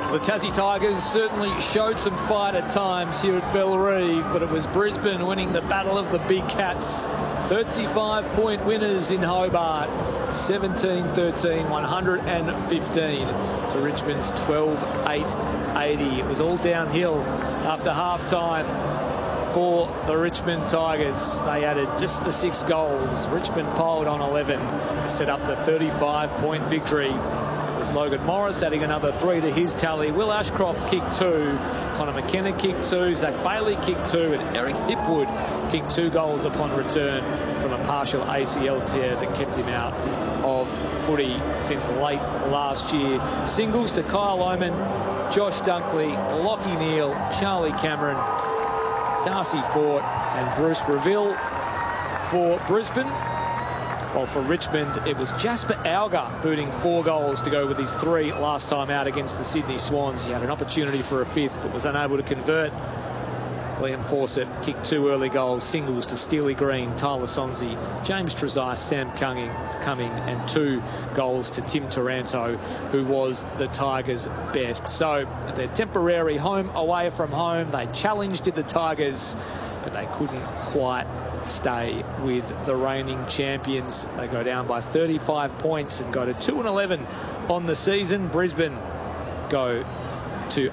The Tassie Tigers certainly showed some fight at times here at Bellerive, but it was Brisbane winning the battle of the big cats. 35-point winners in Hobart. 17-13, 115 to Richmond's 12-8-80. It was all downhill after half-time for the Richmond Tigers. They added just the 6 goals. Richmond piled on 11 to set up the 35-point victory. It was Logan Morris adding another 3 to his tally. Will Ashcroft kicked 2. Connor McKenna kicked 2. Zach Bailey kicked 2. And Eric Hipwood kicked 2 goals upon return from a partial ACL tear that kept him out of footy since late last year. Singles to Kyle Oman, Josh Dunkley, Lachie Neale, Charlie Cameron, Darcy Fort and Bruce Reville for Brisbane. Well, for Richmond, it was Jasper Alger booting 4 goals to go with his 3 last time out against the Sydney Swans. He had an opportunity for a 5th, but was unable to convert. Liam Fawcett kicked 2 early goals, singles to Steely Green, Tyler Sonsie, James Trezise, Sam Cumming, and 2 goals to Tim Taranto, who was the Tigers' best. So their temporary home away from home, they challenged the Tigers, but they couldn't quite stay with the reigning champions. They go down by 35 points and go to 2-11 on the season. Brisbane go to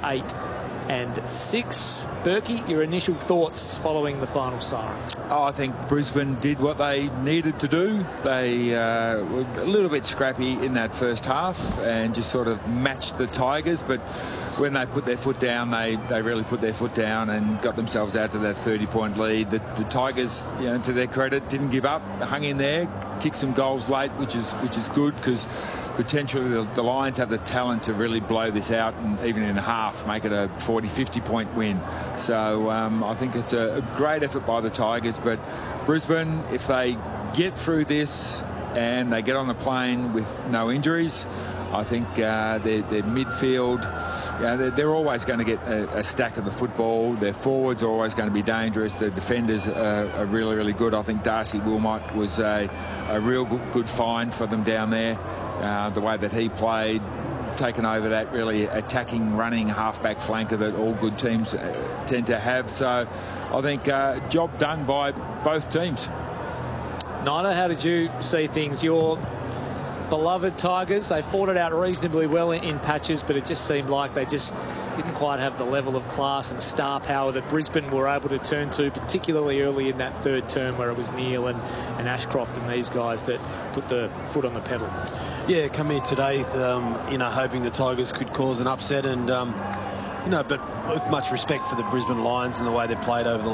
8-6. Berkey, your initial thoughts following the final siren? Oh, I think Brisbane did what they needed to do. They were a little bit scrappy in that first half and just sort of matched the Tigers, but when they put their foot down, they really put their foot down and got themselves out to that 30-point lead. The Tigers, you know, to their credit, didn't give up, hung in there, kicked some goals late, which is good, because potentially the Lions have the talent to really blow this out, and even in half make it a 40-50 point win. So I think it's a great effort by the Tigers, but Brisbane, if they get through this and they get on the plane with no injuries, I think their midfield, they're always going to get a stack of the football. Their forwards are always going to be dangerous. The defenders are really, really good. I think Darcy Wilmot was a real good find for them down there. The way that he played, taken over that really attacking, running halfback flanker that all good teams tend to have. So I think job done by both teams. Nida, how did you see things? Your beloved Tigers, they fought it out reasonably well in patches, but it just seemed like they just didn't quite have the level of class and star power that Brisbane were able to turn to, particularly early in that third term where it was Neale and Ashcroft and these guys that put the foot on the pedal. Yeah, come here today, hoping the Tigers could cause an upset, and but with much respect for the Brisbane Lions and the way they've played over the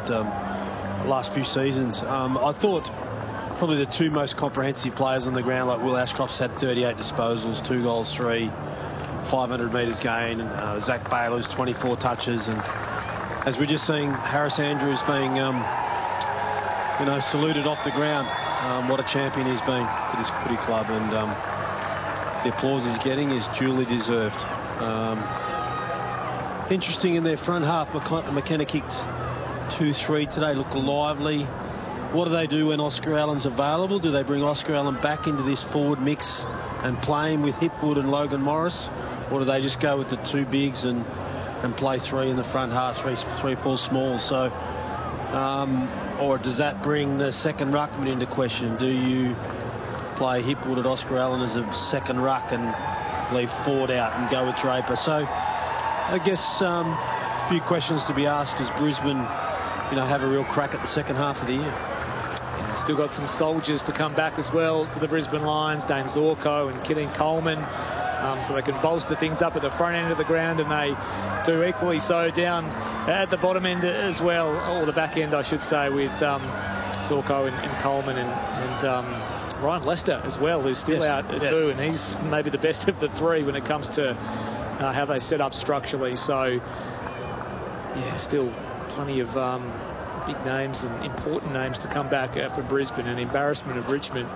last few seasons. I thought probably the 2 most comprehensive players on the ground, like Will Ashcroft's had 38 disposals, 2 goals, 3, 500 metres gained. Zach Baylor's 24 touches, and as we're just seeing, Harris Andrews being saluted off the ground. What a champion he's been for this footy club, and the applause he's getting is duly deserved. Interesting in their front half, McKenna kicked 2-3 today, looked lively. What do they do when Oscar Allen's available? Do they bring Oscar Allen back into this forward mix and play him with Hipwood and Logan Morris? Or do they just go with the 2 bigs and play 3 in the front half, 3-4 small? So, or does that bring the second ruckman into question? Do you play Hipwood and Oscar Allen as a second ruck and leave Ford out and go with Draper? So, I guess a few questions to be asked as Brisbane, have a real crack at the second half of the year. Still got some soldiers to come back as well to the Brisbane Lions, Dane Zorko and Killian Coleman, so they can bolster things up at the front end of the ground, and they do equally so down at the bottom end as well, or the back end I should say, with Zorko and Coleman and Ryan Lester as well, who's still out too, and he's maybe the best of the 3 when it comes to how they set up structurally. So yeah, still plenty of big names and important names to come back for Brisbane. An embarrassment of Richmond,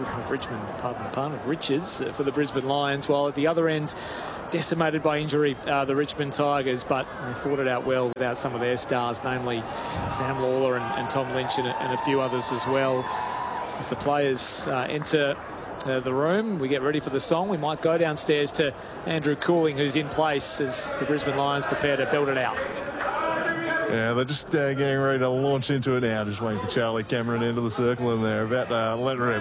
of riches for the Brisbane Lions, while at the other end, decimated by injury, the Richmond Tigers, but they fought it out well without some of their stars, namely Sam Lawler and Tom Lynch and a few others as well. As the players enter the room. We get ready for the song. We might go downstairs to Andrew Cooling, who's in place as the Brisbane Lions prepare to build it out. Yeah, they're just getting ready to launch into it now. Just waiting for Charlie Cameron into the circle, and they're about to let her